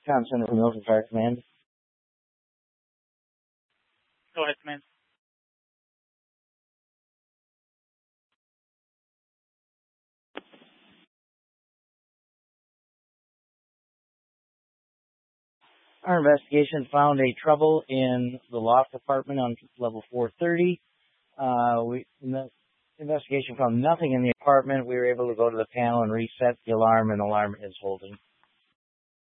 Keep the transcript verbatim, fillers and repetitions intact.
Tom Center from Milton Fire Command. Go ahead, Command. Our investigation found a trouble in the loft apartment on level four thirty. Uh, we, the investigation found nothing in the apartment. We were able to go to the panel and reset the alarm, and the alarm is holding.